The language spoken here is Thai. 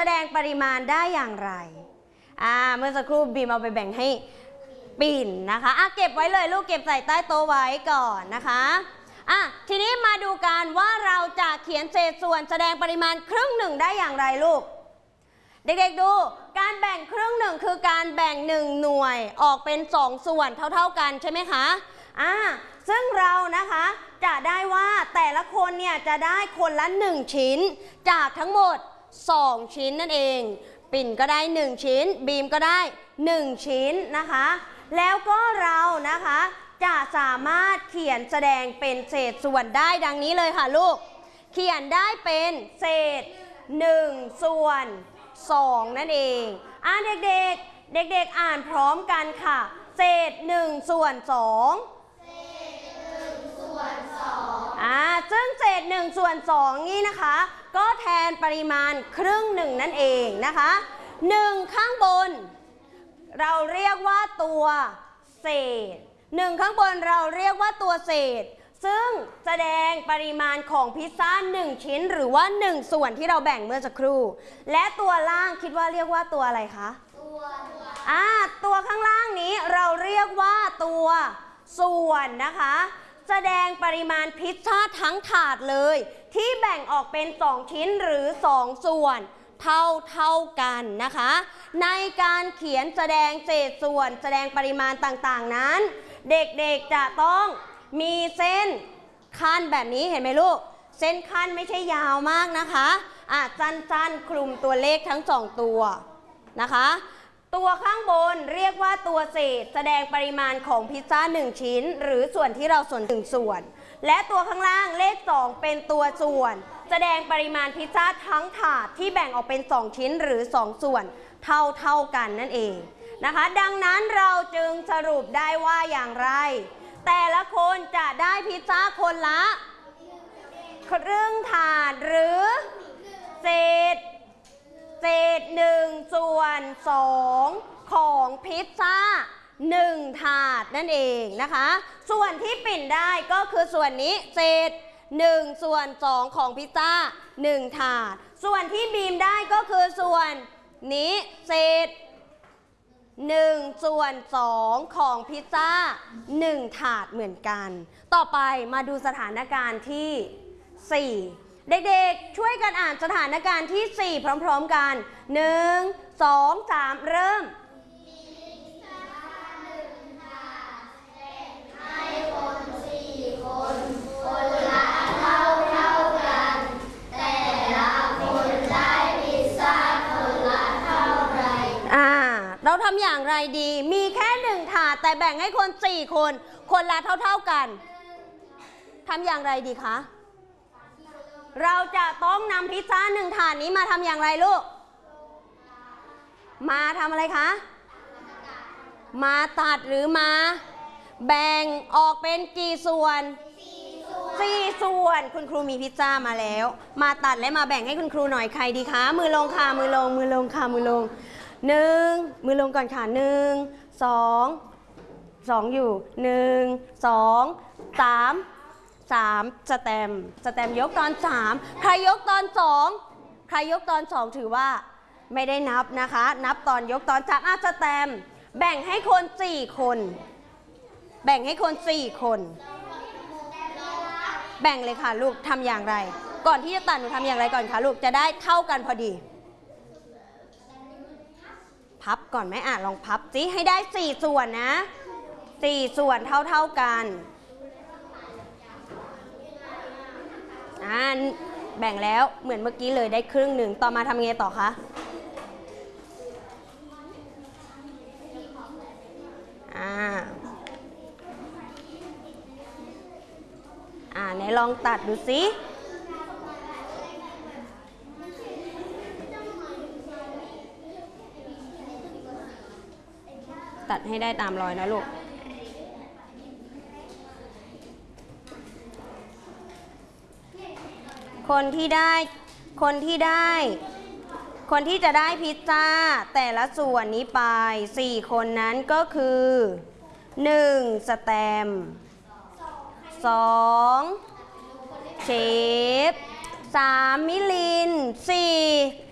ดงปริมาณได้อย่างไรเมื่อสักครู่บีมเอาไปแบ่งให้ปิ่นนะคะเก็บไว้เลยลูกเก็บใส่ใต้โต๊ะไว้ก่อนนะคะทีนี้มาดูกันว่าเราจะเขียนเศษส่วนแสดงปริมาณครึ่งหนึ่งได้อย่างไรลูกเด็กๆดูการแบ่งครึ่งหนึ่งคือการแบ่ง1หน่วยออกเป็น2ส่วนเท่าๆกันใช่ไหมคะซึ่งเรานะคะจะได้ว่าแต่ละคนเนี่ยจะได้คนละ1ชิ้นจากทั้งหมด2ชิ้นนั่นเองปิ่นก็ได้1ชิ้นบีมก็ได้1ชิ้นนะคะแล้วก็เรานะคะจะสามารถเขียนแสดงเป็นเศษส่วนได้ดังนี้เลยค่ะลูกเขียนได้เป็นเศษ1ส่วน2นั่นเองเด็กๆอ่านพร้อมกันค่ะเศษ1ส่วน2ซึ่งเศษ1ส่วน2นี่นะคะก็แทนปริมาณครึ่งหนึ่งนั่นเองนะคะ1ข้างบนเราเรียกว่าตัวเศษ1ข้างบนเราเรียกว่าตัวเศษซึ่งแสดงปริมาณของพิซซ่า1ชิ้นหรือว่า1ส่วนที่เราแบ่งเมื่อสักครู่และตัวล่างคิดว่าเรียกว่าตัวอะไรคะตัวข้างล่างนี้เราเรียกว่าตัวส่วนนะคะแสดงปริมาณพิซซ่าทั้งถาดเลยที่แบ่งออกเป็น2ชิ้นหรือ2ส่วนเท่ากันนะคะในการเขียนแสดงเศษส่วนแสดงปริมาณต่างๆนั้นเด็กๆจะต้องมีเส้นขั้นแบบนี้เห็นไหมลูกเส้นขั้นไม่ใช่ยาวมากนะคะสั้นๆคลุมตัวเลขทั้ง2ตัวนะคะตัวข้างบนเรียกว่าตัวเศษแสดงปริมาณของพิซซ่า1ชิ้นหรือส่วนที่เราส่วน1ส่วนและตัวข้างล่างเลข2เป็นตัวส่วนแสดงปริมาณพิซซ่าทั้งถาดที่แบ่งออกเป็น2ชิ้นหรือ2ส่วนเท่ากันนั่นเองนะคะดังนั้นเราจึงสรุปได้ว่าอย่างไรแต่ละคนจะได้พิซซ่าคนละครึ่งถาดหรือเศษ1ส่วน2ของพิซซ่า1ถาดนั่นเองนะคะส่วนที่ปิ่นได้ก็คือส่วนนี้เศษ1ส่วน2ของพิซซ่า1ถาดส่วนที่บีมได้ก็คือส่วนนี้เศษ1ส่วน2ของพิซซ่า1ถาดเหมือนกันต่อไปมาดูสถานการณ์ที่4เด็กๆช่วยกันอ่านสถานการณ์ที่4พร้อมๆกัน1 2 3เริ่มเราทำอย่างไรดีมีแค่1ถาดแต่แบ่งให้คน4คนคนละเท่ากันทำอย่างไรดีคะเราจะต้องนำพิซซ่า1ถาดนี้มาทำอย่างไรลูกมาทำอะไรคะมาตัดหรือมาแบ่งออกเป็นกี่ส่วน4ส่วนคุณครูมีพิซซ่ามาแล้วมาตัดและมาแบ่งให้คุณครูหน่อยใครดีคะมือลงค่ะมือลงค่ะมือลงมือลงก่อนค่ะ2อยู่1 2 3สแตมยกตอน3ใครยกตอน2ถือว่าไม่ได้นับนะคะนับตอนยกตอน3สแตมแบ่งให้คน4คนแบ่งเลยค่ะลูกทำอย่างไรก่อนที่จะตัดหนูทำอย่างไรก่อนคะลูกจะได้เท่ากันพอดีพับก่อนไหมลองพับสิให้ได้4ส่วนนะ4ส่วนเท่ากันแบ่งแล้วเหมือนเมื่อกี้เลยได้ครึ่งหนึ่งต่อมาทำยังไงต่อคะไหนลองตัดดูสิตัดให้ได้ตามรอยนะลูกคนที่จะได้พิซซ่าแต่ละส่วนนี้ไป4คนนั้นก็คือ1สแตมป์2เชฟ3มิลิน4